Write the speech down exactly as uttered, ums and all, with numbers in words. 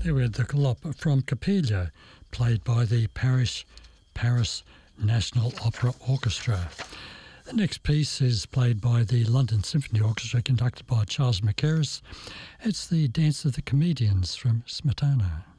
There we had the galop from Capello, played by the Paris, Paris National Opera Orchestra. The next piece is played by the London Symphony Orchestra, conducted by Charles Mackerras. It's the Dance of the Comedians from Smetana.